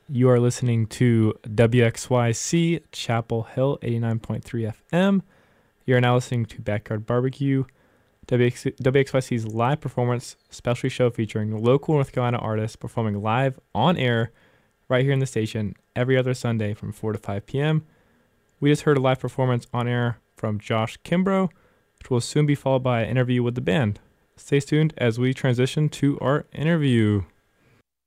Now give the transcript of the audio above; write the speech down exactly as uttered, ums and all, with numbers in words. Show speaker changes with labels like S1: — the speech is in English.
S1: You are listening to W X Y C Chapel Hill eighty-nine point three F M. You are now listening to Backyard Barbecue, W X Y C's live performance specialty show featuring local North Carolina artists performing live on air right here in the station every other Sunday from four to five p.m. We just heard a live performance on air from Josh Kimbrough, which will soon be followed by an interview with the band. Stay tuned as we transition to our interview.